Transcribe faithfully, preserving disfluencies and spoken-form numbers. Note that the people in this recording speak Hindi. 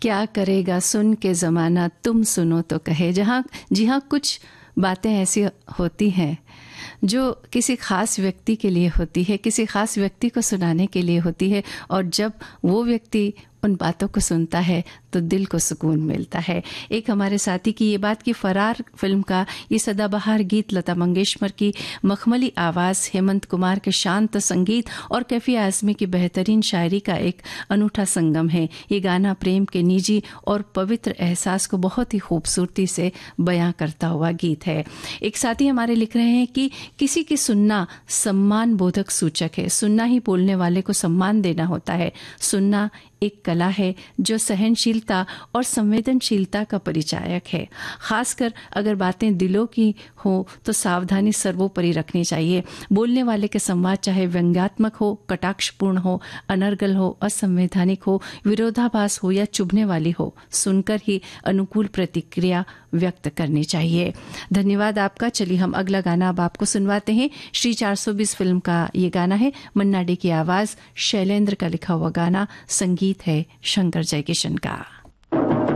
क्या करेगा सुन के ज़माना, तुम सुनो तो कहे। जहाँ जी हाँ, कुछ बातें ऐसी होती हैं जो किसी ख़ास व्यक्ति के लिए होती है, किसी ख़ास व्यक्ति को सुनाने के लिए होती है, और जब वो व्यक्ति उन बातों को सुनता है तो दिल को सुकून मिलता है। एक हमारे साथी की ये बात कि फरार फिल्म का ये सदाबहार गीत लता मंगेशकर की मखमली आवाज़, हेमंत कुमार के शांत संगीत और कैफी आज़मी की बेहतरीन शायरी का एक अनूठा संगम है। ये गाना प्रेम के निजी और पवित्र एहसास को बहुत ही खूबसूरती से बयां करता हुआ गीत है। एक साथी हमारे लिख रहे हैं कि किसी की सुनना सम्मान बोधक सूचक है। सुनना ही बोलने वाले को सम्मान देना होता है। सुनना एक कला है जो सहनशीलता और संवेदनशीलता का परिचायक है। खासकर अगर बातें दिलों की हो तो सावधानी सर्वोपरि रखनी चाहिए। बोलने वाले के संवाद चाहे व्यंग्यात्मक हो, कटाक्षपूर्ण हो, अनर्गल हो, असंवैधानिक हो, विरोधाभास हो या चुभने वाली हो, सुनकर ही अनुकूल प्रतिक्रिया व्यक्त करनी चाहिए। धन्यवाद आपका। चलिए हम अगला गाना अब आपको सुनवाते हैं। श्री चार सौ बीस फिल्म का ये गाना है। मन्ना डे की आवाज़, शैलेंद्र का लिखा हुआ गाना, संगीत है शंकर जयकिशन का।